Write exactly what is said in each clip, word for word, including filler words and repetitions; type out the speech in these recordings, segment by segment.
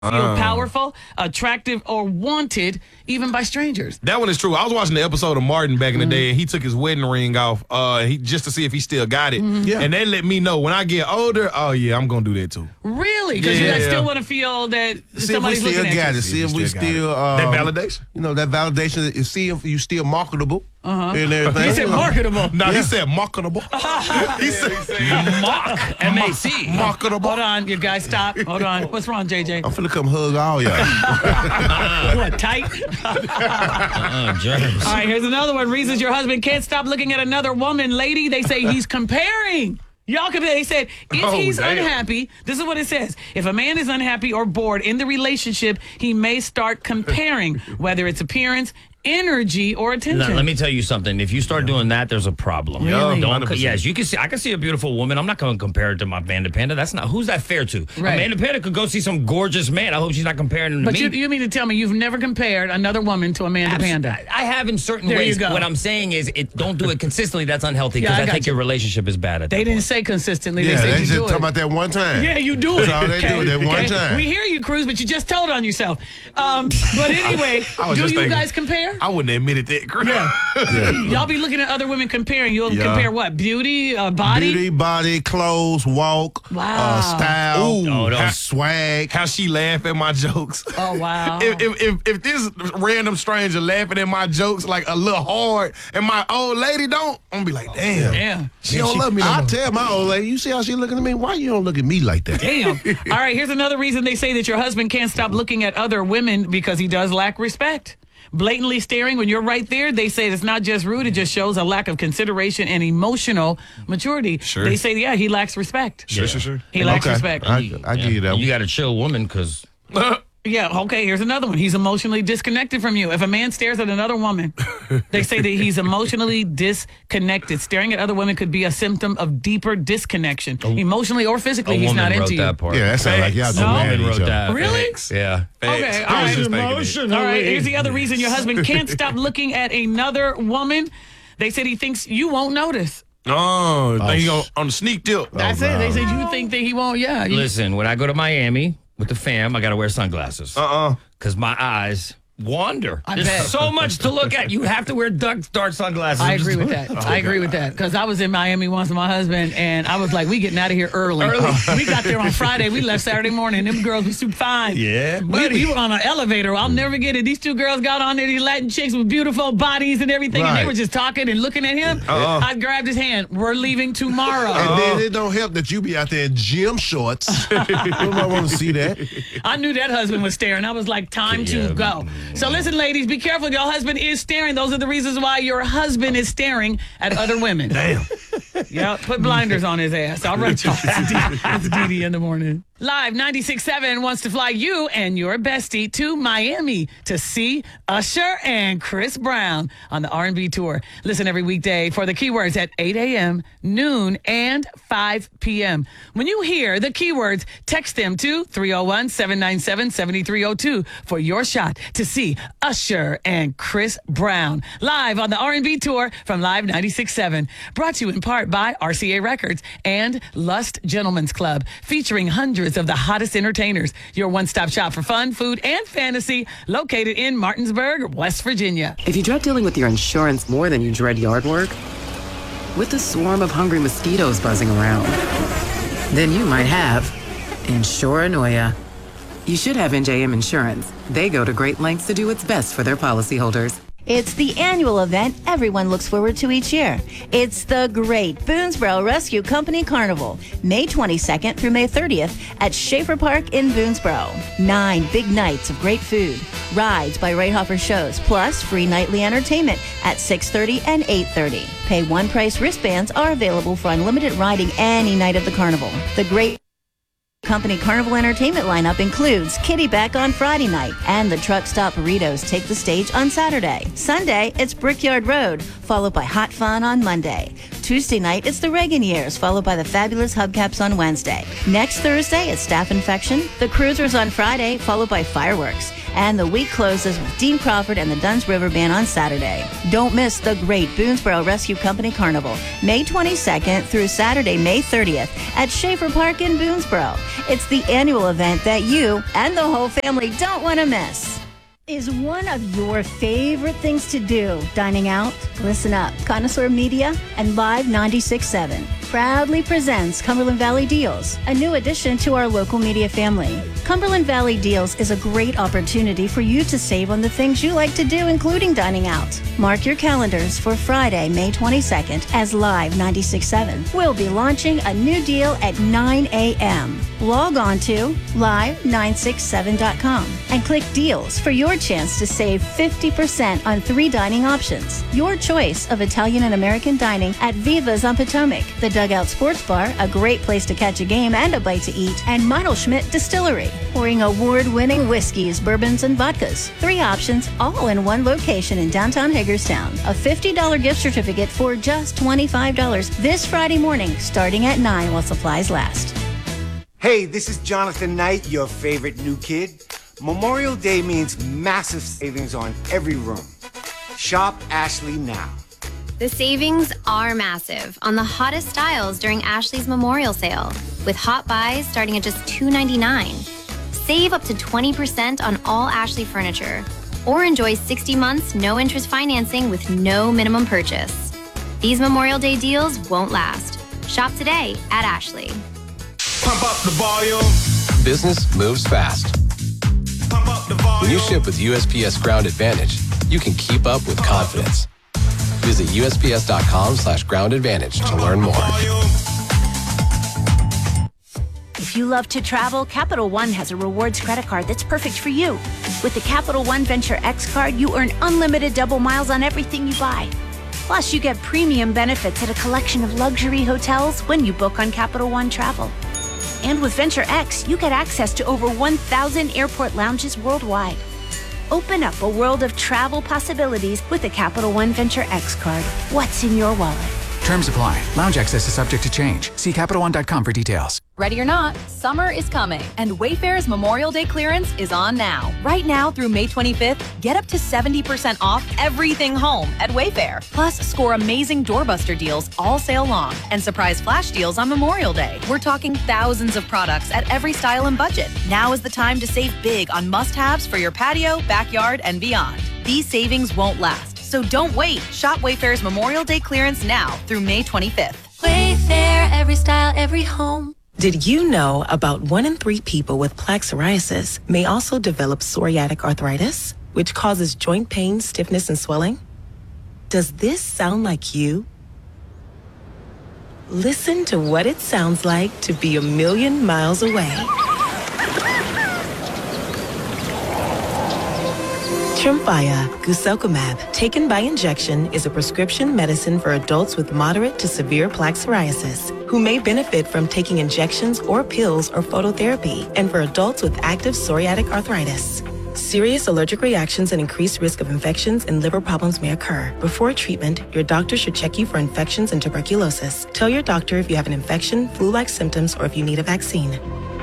feel uh, powerful, attractive, or wanted, even by strangers. That one is true. I was watching the episode of Martin back in the mm-hmm. day, and he took his wedding ring off uh, he, just to see if he still got it. Mm-hmm. Yeah. And they let me know when I get older, oh, yeah, I'm going to do that too. Really? Because yeah. you guys still want to feel that see somebody's looking at got you. It. See if we still... still um, that validation. You know, that validation is see if you still marketable. Uh-huh. And everything. He said marketable. No, yeah. he said marketable. he said mock. M A C. Marketable. Hold on, you guys, stop. Hold on. What's wrong, J J? I'm finna come hug all y'all. What, tight? uh, germs. All right, here's another one. Reasons your husband can't stop looking at another woman. Lady, they say he's comparing. Y'all compare. They said if oh, he's damn. unhappy, this is what it says. If a man is unhappy or bored in the relationship, he may start comparing, whether it's appearance, energy, or attention. Now, let me tell you something. If you start doing that, there's a problem. Really? Don't, yes, you can see. I can see a beautiful woman. I'm not going to compare it to my Vanda Panda. That's not. Who's that fair to? Right. Amanda Panda could go see some gorgeous man. I hope she's not comparing him to but me. you, you mean to tell me you've never compared another woman to Amanda Abs- Panda? I have in certain there ways. You go. What I'm saying is, it don't do it consistently. That's unhealthy because yeah, I, I think you. your relationship is bad at that They didn't point. say consistently. Yeah, they said they you just do talking it. about that one time. Yeah, you do it. That's all they okay. do, that one okay. time. We hear you, Cruz, but you just told on yourself. Um, but anyway, do you thinking, guys compare? I wouldn't admit it that, Cruz. Yeah. yeah. Y'all be looking at other women comparing. You'll yeah. compare what? Beauty, uh, body? Beauty, body, clothes, walk, wow. uh, style, Ooh, oh, no. how, swag. How she laugh at my jokes. Oh, wow. if, if, if, if this random stranger laughing at my jokes like a little hard and my old lady don't, I'm going to be like, damn. Damn. She don't she, love me no I more. tell my old lady, you see how she looking at me? Why you don't look at me like that? Damn. All right, here's another reason they say that your husband can't stop looking at other women because he does lack respect. Blatantly staring when you're right there, they say it's not just rude, it just shows a lack of consideration and emotional maturity. Sure. They say, yeah, he lacks respect. Sure, yeah. sure, sure. He lacks okay. respect. I, You- I yeah. give you that. You got a chill woman because... Yeah, okay, here's another one. He's emotionally disconnected from you. If a man stares at another woman, they say that he's emotionally disconnected. Staring at other women could be a symptom of deeper disconnection. Emotionally or physically, A he's woman not wrote into you. that part. Yeah, that sounds like y'all No. too mad at Woman each wrote other. that. Really? Facts. Yeah. Okay, all I was right. just thinking it. All right, here's the other reason your husband can't stop looking at another woman. They said he thinks you won't notice. Oh, Oh, think he sh- on, on the sneak tip. That's Oh, it. They wow. said you think that he won't, yeah. You- Listen, when I go to Miami with the fam, I got to wear sunglasses. Uh-uh. Because my eyes wander. I There's bet. so much to look at. You have to wear dark, dark sunglasses. I I'm just- agree with that. I agree with that. Because I was in Miami once with my husband, and I was like, we getting out of here early. Early. We got there on Friday. We left Saturday morning. Them girls were super fine. Yeah, We, buddy. we were on an elevator. I'll never get it. These two girls got on there, these Latin chicks with beautiful bodies and everything, and they Right. were just talking and looking at him. Uh-uh. I grabbed his hand. We're leaving tomorrow. And then it don't help that you be out there in gym shorts. Nobody want to see that. I knew that husband was staring. I was like, time Yeah. to go. So listen, ladies, be careful. Your husband is staring. Those are the reasons why your husband is staring at other women. Damn. Yeah, put blinders on his ass. All right, y'all. It's D D in the morning. Live ninety-six point seven wants to fly you and your bestie to Miami to see Usher and Chris Brown on the R and B tour. Listen every weekday for the keywords at eight a.m., noon, and five p.m. When you hear the keywords, text them to three oh one, seven nine seven, seven three oh two for your shot to see Usher and Chris Brown live on the R and B tour from Live ninety-six point seven. Brought to you in part by R C A Records and Lust Gentlemen's Club, featuring hundreds of the hottest entertainers. Your one-stop shop for fun, food, and fantasy, located in Martinsburg, West Virginia. If you dread dealing with your insurance more than you dread yard work, with a swarm of hungry mosquitoes buzzing around, then you might have Insuranoia. You should have N J M Insurance. They go to great lengths to do what's best for their policyholders. It's the annual event everyone looks forward to each year. It's the Great Boonesboro Rescue Company Carnival, May twenty-second through May thirtieth at Schaefer Park in Boonesboro. Nine big nights of great food, rides by Rayhofer shows, plus free nightly entertainment at six thirty and eight thirty. Pay one price wristbands are available for unlimited riding any night of the carnival. The Great Company Carnival entertainment lineup includes Kitty Back on Friday night, and the Truck Stop Burritos take the stage on Saturday. Sunday, it's Brickyard Road, followed by Hot Fun on Monday. Tuesday night, it's the Reagan Years, followed by the Fabulous Hubcaps on Wednesday. Next Thursday, it's Staff Infection, the Cruisers on Friday, followed by Fireworks. And the week closes with Dean Crawford and the Dunn's River Band on Saturday. Don't miss the great Boonesboro Rescue Company Carnival, May twenty-second through Saturday, May thirtieth at Schaefer Park in Boonesboro. It's the annual event that you and the whole family don't want to miss. Is one of your favorite things to do dining out? Listen up. Connoisseur Media and Live ninety-six point seven proudly presents Cumberland Valley Deals, a new addition to our local media family. Cumberland Valley Deals is a great opportunity for you to save on the things you like to do, including dining out. Mark your calendars for Friday, May twenty-second, as Live ninety-six point seven will be launching a new deal at nine a.m. Log on to live nine six seven dot com and click Deals for your chance to save fifty percent on three dining options. Your choice of Italian and American dining at Viva's on Potomac, the Dugout Sports Bar, a great place to catch a game and a bite to eat, and Meinl-Schmidt Distillery, pouring award-winning whiskeys, bourbons, and vodkas. Three options, all in one location in downtown Hagerstown. A fifty dollars gift certificate for just twenty-five dollars this Friday morning, starting at nine while supplies last. Hey, this is Jonathan Knight, your favorite new kid. Memorial Day means massive savings on every room. Shop Ashley now. The savings are massive on the hottest styles during Ashley's Memorial Sale, with hot buys starting at just two ninety-nine. Save up to twenty percent on all Ashley furniture, or enjoy sixty months no-interest financing with no minimum purchase. These Memorial Day deals won't last. Shop today at Ashley. Pump up the volume. Business moves fast. Pump up the volume. When you ship with U S P S Ground Advantage, you can keep up with confidence. Visit U S P S dot com slash ground advantage to learn more. If you love to travel, Capital One has a rewards credit card that's perfect for you. With the Capital One Venture X card, you earn unlimited double miles on everything you buy. Plus, you get premium benefits at a collection of luxury hotels when you book on Capital One Travel. And with Venture X, you get access to over one thousand airport lounges worldwide. Open up a world of travel possibilities with the Capital One Venture X card. What's in your wallet? Terms apply. Lounge access is subject to change. See Capital One dot com for details. Ready or not, summer is coming, and Wayfair's Memorial Day clearance is on now. Right now through May twenty-fifth, get up to seventy percent off everything home at Wayfair. Plus, score amazing doorbuster deals all sale long and surprise flash deals on Memorial Day. We're talking thousands of products at every style and budget. Now is the time to save big on must-haves for your patio, backyard, and beyond. These savings won't last, so don't wait. Shop Wayfair's Memorial Day clearance now through May twenty-fifth. Wayfair, every style, every home. Did you know about one in three people with plaque psoriasis may also develop psoriatic arthritis, which causes joint pain, stiffness, and swelling? Does this sound like you? Listen to what it sounds like to be a million miles away. Tremfya guselkumab, taken by injection, is a prescription medicine for adults with moderate to severe plaque psoriasis who may benefit from taking injections or pills or phototherapy, and for adults with active psoriatic arthritis. Serious allergic reactions and increased risk of infections and liver problems may occur. Before treatment, your doctor should check you for infections and tuberculosis. Tell your doctor if you have an infection, flu-like symptoms, or if you need a vaccine.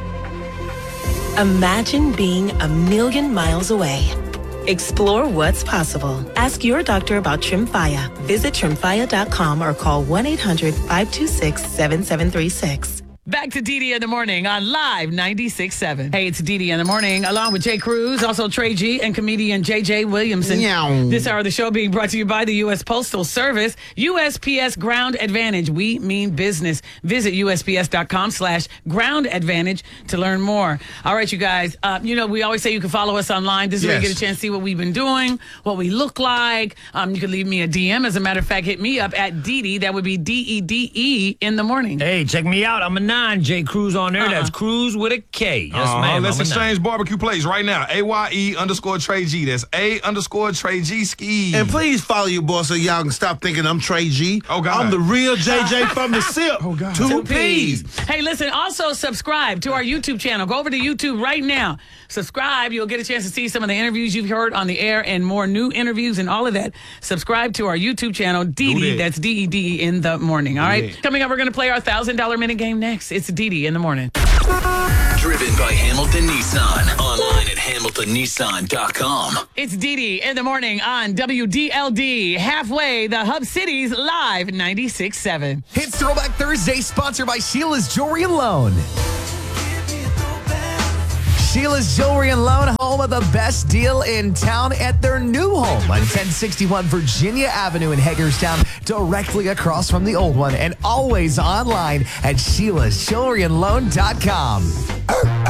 Imagine being a million miles away. Explore what's possible. Ask your doctor about Tremfya. Visit tremfya dot com or call one eight hundred, five two six, seven seven three six. Back to Dee Dee in the Morning on Live ninety-six point seven. Hey, it's Dee Dee in the Morning, along with Jay Cruz, also Trey G, and comedian J J Williamson. Meow. This hour of the show being brought to you by the U S Postal Service. U S P S Ground Advantage. We mean business. Visit U S P S dot com slash ground advantage to learn more. All right, you guys. Uh, you know, we always say you can follow us online. This is Yes. where you get a chance to see what we've been doing, what we look like. Um, you can leave me a D M. As a matter of fact, hit me up at Dee Dee. That would be D E D E in the morning. Hey, check me out. I'm a nine, Jay Cruz on there. Uh-uh. That's Cruz with a K. Yes, Uh-huh. ma'am. Let's I'm a exchange barbecue plates right now. A Y E underscore Trey G. That's A underscore Trey G ski. And please follow your boy so y'all can stop thinking I'm Trey G. Oh, God. I'm the real J J from the SIP. Oh, God. Two Two P's. P's. Hey, listen, also subscribe to our YouTube channel. Go over to YouTube right now. Subscribe. You'll get a chance to see some of the interviews you've heard on the air and more new interviews and all of that. Subscribe to our YouTube channel, Dee Do Dee. that. That's D E D E in the morning. All right. that. Coming up, we're going to play our one thousand dollars minute game next. It's Dee Dee in the morning. Driven by Hamilton Nissan. Online at Hamilton delta nissan dot com. It's Dee Dee in the morning on W D L D. Halfway, the Hub Cities Live ninety-six point seven. It's Throwback Thursday, sponsored by Sheila's Jewelry and Loan. Sheila's Jewelry and Loan, home of the best deal in town at their new home on ten sixty-one Virginia Avenue in Hagerstown, directly across from the old one, and always online at sheilas jewelry and loan dot com.